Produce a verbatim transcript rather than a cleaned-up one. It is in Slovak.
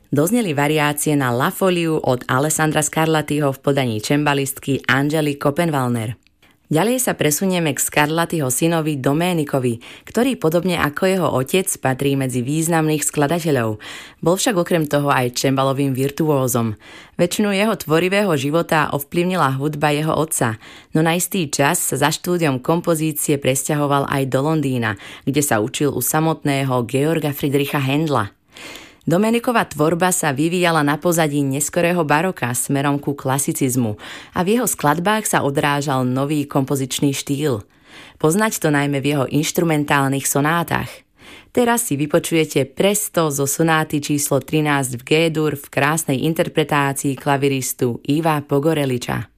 Dozneli variácie na La Foliu od Alessandra Scarlattiho v podaní čembalistky Angely Koppenwallner. Ďalej sa presunieme k Scarlattiho synovi Domenikovi, ktorý podobne ako jeho otec patrí medzi významných skladateľov. Bol však okrem toho aj čembalovým virtuózom. Väčšinu jeho tvorivého života ovplyvnila hudba jeho otca, no na istý čas sa za štúdiom kompozície presťahoval aj do Londýna, kde sa učil u samotného Georga Friedricha Händla. Domenikova tvorba sa vyvíjala na pozadí neskorého baroka smerom ku klasicizmu a v jeho skladbách sa odrážal nový kompozičný štýl. Poznať to najmä v jeho inštrumentálnych sonátach. Teraz si vypočujete Presto zo sonáty číslo trinásť v G-dur v krásnej interpretácii klaviristu Iva Pogoreliča.